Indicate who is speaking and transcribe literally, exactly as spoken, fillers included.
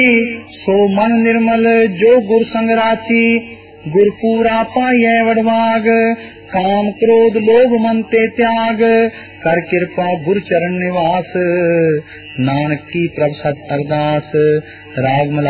Speaker 1: सो मन निर्मल जो गुर संग राची, गुरपूरा पाइय वडभाग, काम क्रोध लोभ मन ते त्याग, कर कृपा गुर चरण निवास, नानक की प्रभ सत अरदास। राग